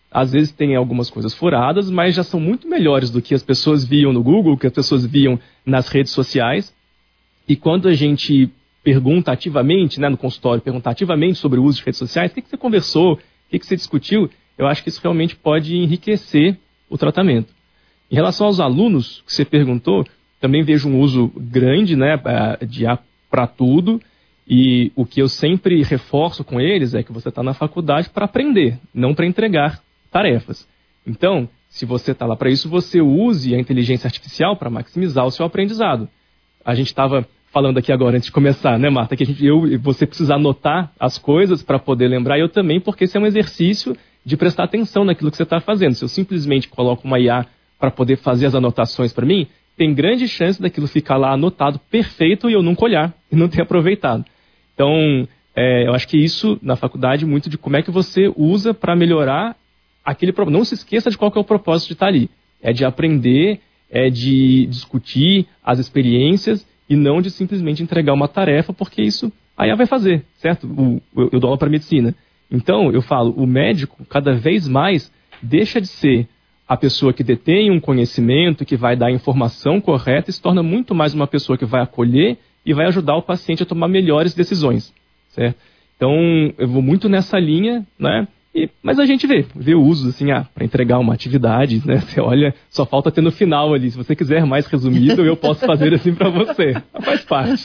Às vezes tem algumas coisas furadas, mas já são muito melhores do que as pessoas viam no Google, que as pessoas viam nas redes sociais. E quando a gente pergunta ativamente, né, no consultório, pergunta ativamente sobre o uso de redes sociais, o que você conversou, o que você discutiu, eu acho que isso realmente pode enriquecer o tratamento. Em relação aos alunos que você perguntou, também vejo um uso grande, né, de IA para tudo. E o que eu sempre reforço com eles é que você está na faculdade para aprender, não para entregar tarefas. Então, se você está lá para isso, você use a inteligência artificial para maximizar o seu aprendizado. A gente estava falando aqui agora, antes de começar, né, Marta, que você precisa anotar as coisas para poder lembrar, e eu também, porque esse é um exercício de prestar atenção naquilo que você está fazendo. Se eu simplesmente coloco uma IA para poder fazer as anotações para mim, tem grande chance daquilo ficar lá anotado perfeito e eu nunca olhar e não ter aproveitado. Então, eu acho que isso, na faculdade, muito de como é que você usa para melhorar aquele problema. Não se esqueça de qual que é o propósito de estar ali. É de aprender, é de discutir as experiências e não de simplesmente entregar uma tarefa, porque isso a IA vai fazer, certo? Eu dou aula para medicina. Então, eu falo, o médico, cada vez mais, deixa de ser a pessoa que detém um conhecimento, que vai dar a informação correta e se torna muito mais uma pessoa que vai acolher e vai ajudar o paciente a tomar melhores decisões, certo? Então, eu vou muito nessa linha, né? Mas a gente vê usos, assim, para entregar uma atividade, né? Você olha, só falta ter no final ali. Se você quiser mais resumido, eu posso fazer assim para você. Faz parte.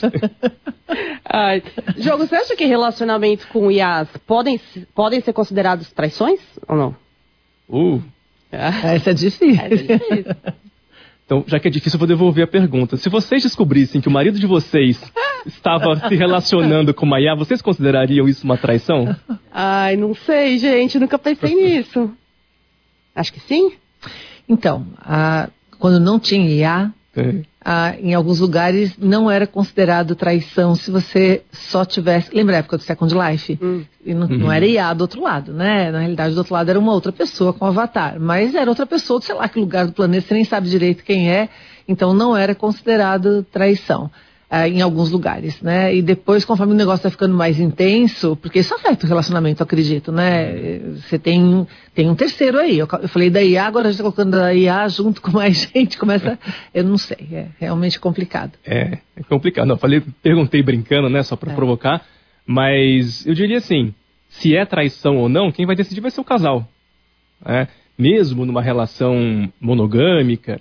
Diogo, você acha que relacionamentos com IAs podem ser considerados traições ou não? Essa é difícil. Então, já que é difícil, eu vou devolver a pergunta. Se vocês descobrissem que o marido de vocês estava se relacionando com uma IA, vocês considerariam isso uma traição? Ai, não sei, gente. Nunca pensei nisso. Acho que sim. Então, quando não tinha IA, em alguns lugares não era considerado traição se você só tivesse... Lembra a época do Second Life? E não era IA do outro lado, né? Na realidade, do outro lado era uma outra pessoa com avatar. Mas era outra pessoa de sei lá que lugar do planeta, você nem sabe direito quem é. Então não era considerado traição em alguns lugares, né? E depois, conforme o negócio vai ficando mais intenso, porque isso afeta o relacionamento, eu acredito, né? Você tem um terceiro aí. Eu falei da IA, agora a gente está colocando a IA junto com mais gente, começa... Eu não sei, é realmente complicado. É complicado. Não, perguntei brincando, né? Só para provocar. Mas eu diria assim, se é traição ou não, quem vai decidir vai ser o casal. Mesmo numa relação monogâmica,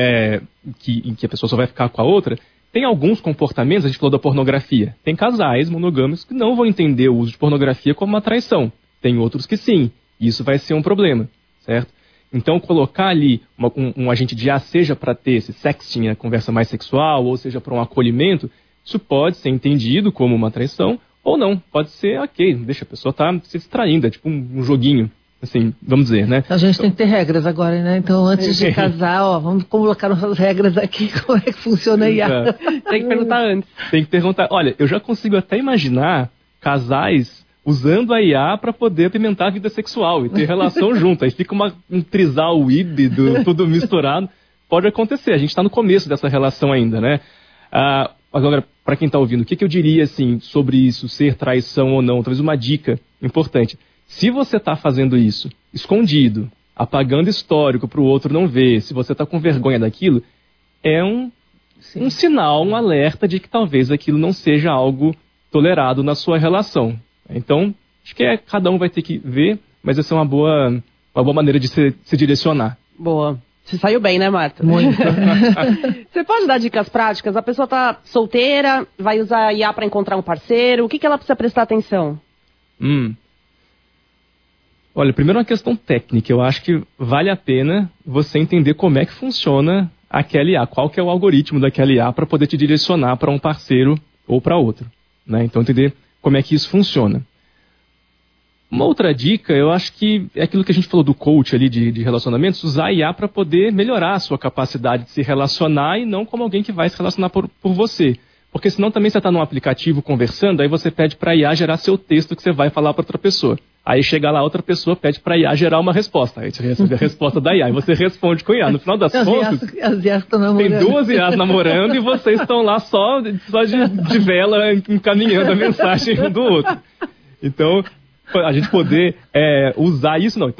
em que a pessoa só vai ficar com a outra... Tem alguns comportamentos, a gente falou da pornografia. Tem casais monogâmicos que não vão entender o uso de pornografia como uma traição. Tem outros que sim. E isso vai ser um problema, certo? Então, colocar ali um agente de IA, seja para ter esse sexting, a conversa mais sexual, ou seja para um acolhimento, isso pode ser entendido como uma traição, ou não. Pode ser, ok, deixa a pessoa estar se distraindo, é tipo um joguinho. Assim, vamos dizer, né? A gente tem que ter regras agora, né? Então, antes de casar, vamos colocar nossas regras aqui, como é que funciona a IA. Tem que perguntar antes. Tem que perguntar. Olha, eu já consigo até imaginar casais usando a IA para poder apimentar a vida sexual e ter relação junto. Aí fica um trisal híbrido, tudo misturado. Pode acontecer, a gente está no começo dessa relação ainda, né? Agora, para quem está ouvindo, o que eu diria, assim, sobre isso, ser traição ou não? Talvez uma dica importante. Se você está fazendo isso escondido, apagando histórico para o outro não ver, se você está com vergonha daquilo, é um sinal, um alerta de que talvez aquilo não seja algo tolerado na sua relação. Então, acho que cada um vai ter que ver, mas essa é uma boa maneira de se direcionar. Boa. Você saiu bem, né, Marta? Muito. Você pode dar dicas práticas? A pessoa está solteira, vai usar IA para encontrar um parceiro, o que ela precisa prestar atenção? Olha, primeiro uma questão técnica. Eu acho que vale a pena você entender como é que funciona aquela IA, qual que é o algoritmo daquela IA para poder te direcionar para um parceiro ou para outro, né? Então, entender como é que isso funciona. Uma outra dica, eu acho que é aquilo que a gente falou do coach ali de relacionamentos, usar a IA para poder melhorar a sua capacidade de se relacionar e não como alguém que vai se relacionar por você. Porque senão também você está num aplicativo conversando, aí você pede para a IA gerar seu texto que você vai falar para outra pessoa. Aí chega lá, outra pessoa pede para a IA gerar uma resposta. Aí você recebe a resposta da IA e você responde com a IA. No final das contas, as IAs estão namorando. Tem duas IAs namorando e vocês estão lá só de vela encaminhando a mensagem um do outro. Então, a gente poder usar isso, não.